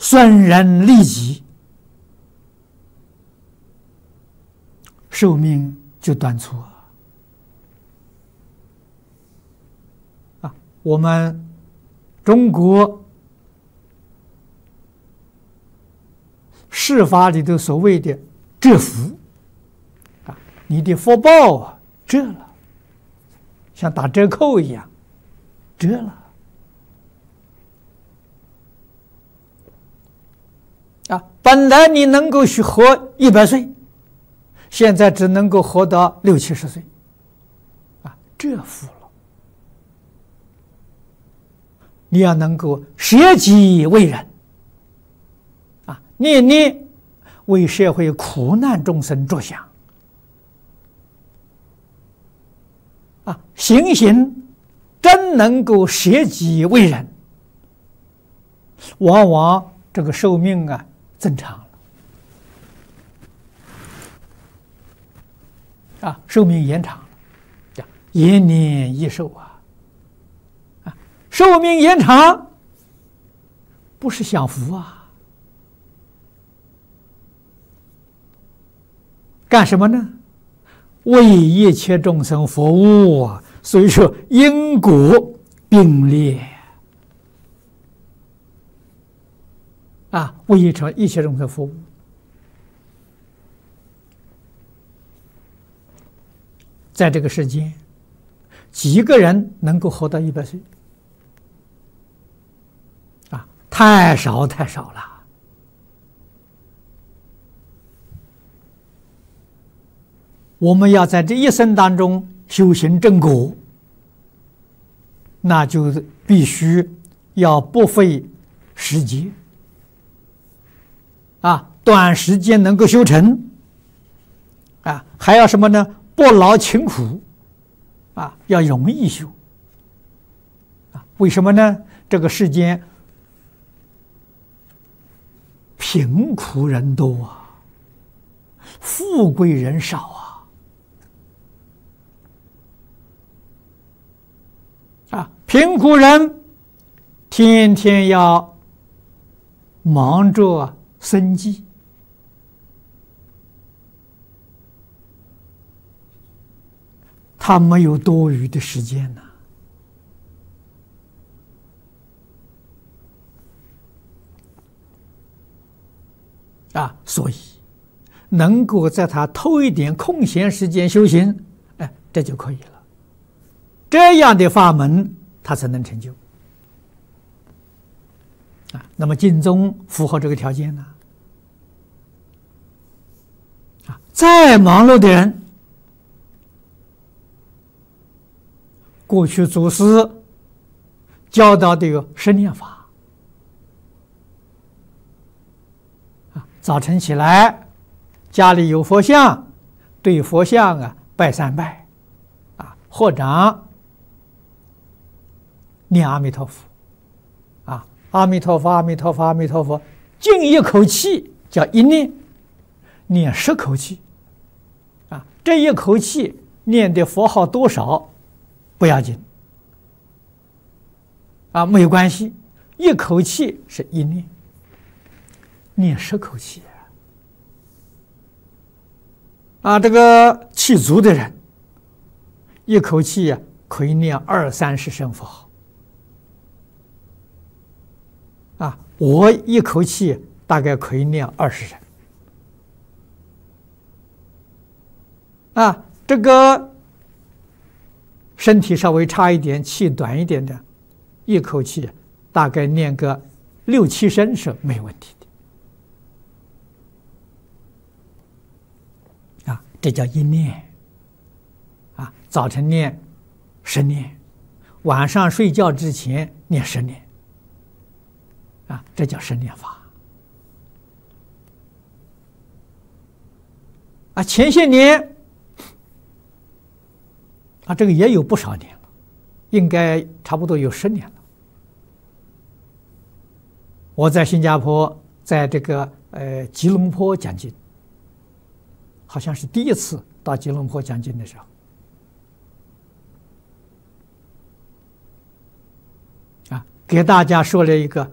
损人利己，寿命就短促啊！我们中国释法里头所谓的折福啊，你的福报啊折了，像打折扣一样折了啊！本来你能够活100岁，现在只能够活到60、70岁啊，折福了。你要能够舍己为人啊，念念为社会苦难众生着想啊，行行真能够舍己为人，往往这个寿命啊增长了啊，寿命延长了，延年益寿啊。寿命延长不是享福啊，干什么呢？为一切众生服务啊！所以说因果并列啊，为一切众生服务。在这个世间，几个人能够活到100岁？太少太少了。我们要在这一生当中修行正果，那就必须要不费时节啊，短时间能够修成啊，还要什么呢？不劳勤苦啊，要容易修啊。为什么呢？这个世间贫苦人多啊，富贵人少啊！贫苦人天天要忙着生计，他没有多余的时间呢。所以能够在他偷一点空闲时间修行，这就可以了。这样的法门，他才能成就那么净宗符合这个条件呢？再忙碌的人，过去祖师教导的有10念法。早晨起来，家里有佛像，对佛像拜3拜合掌念阿弥陀佛阿弥陀佛阿弥陀佛阿弥陀佛，静一口气叫一念，念10口气这一口气念的佛号多少不要紧没有关系，一口气是一念，念10口气这个气足的人，一口气可以念20、30声佛号我一口气大概可以念20声这个身体稍微差一点，气短一点的，一口气大概念个6、7声是没问题的这叫一念早晨念10念，晚上睡觉之前念10念这叫10念法前些年这个也有不少年了，应该差不多有10年了。我在新加坡，在这个吉隆坡讲经，好像是第一次到吉隆坡讲经的时候给大家说了一个